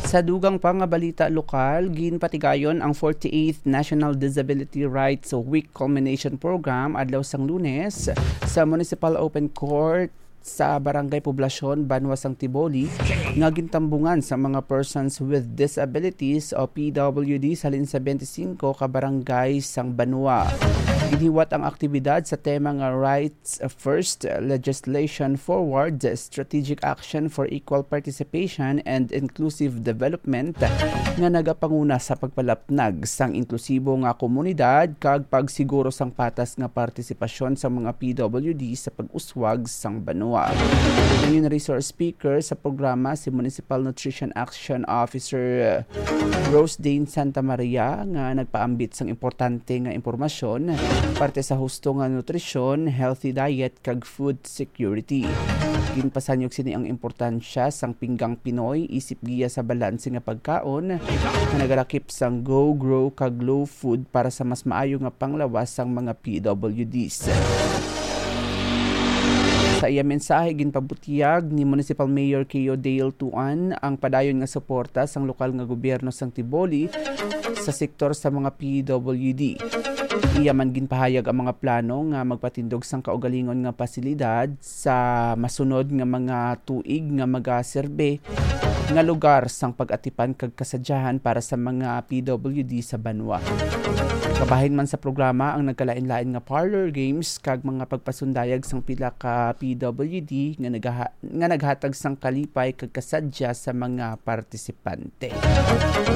Sa dugang pa nga balita lokal, ginpatigayon ang 48th National Disability Rights Week Culmination Program adlaw sang Lunes sa Municipal Open Court sa Barangay Poblasyon, Banwa, Tiboli nga gintambungan sa mga persons with disabilities o PWD sa 25 ka barangay sang Banwa. Giniwat ang aktibidad sa tema nga Rights First, Legislation Forward, Strategic Action for Equal Participation and Inclusive Development nga nagapanguna sa pagpalapnag sang inklusibo nga komunidad kag pagsiguro sang patas nga partisipasyon sa mga PWD sa pag-uswag sang Banwa. Ngayon resource speaker sa programa si Municipal Nutrition Action Officer Rose Dane Santa Maria nga nagpaambit sang importante nga impormasyon parte sa husto nga nutrisyon, healthy diet kag food security. Ginpasanyog sini ang importansya sang pinggang Pinoy isip giya sa balanse nga pagkaon nga nagalakip sang go, grow kag low food para sa mas maayo nga panglawas sang mga PWDs. Sa iya mensahe ginpabutiyag ni Municipal Mayor Keo Dale Tuan ang padayon nga suporta sang lokal nga gobyerno sang Tiboli sa sektor sa mga PWD. Iya man ginpahayag ang mga plano nga magpatindog sang kaugalingon nga pasilidad sa masunod nga mga tuig nga magaserbe nga lugar sang pag-atipan kag kasadyahan para sa mga PWD sa Banwa. Kabahin man sa programa ang nagkalain-lain nga parlor games kag mga pagpasundayag sang pila ka PWD nga naghatag sang kalipay kag kasadya sa mga partisipante.